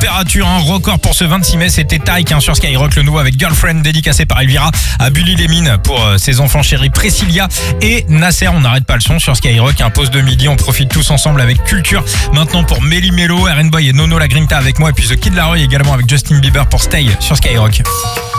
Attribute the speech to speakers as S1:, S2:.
S1: température, un record pour ce 26 mai, c'était Taïk sur Skyrock, le nouveau avec Girlfriend, dédicacé par Elvira à Bully les Mines pour ses enfants chéris Priscilla et Nasser. On n'arrête pas le son sur Skyrock, un pause de midi, on profite tous ensemble avec Culture. Maintenant pour Melly Mello, RN Boy et Nono La Grinta avec moi, et puis The Kid Laroi également avec Justin Bieber pour Stay sur Skyrock.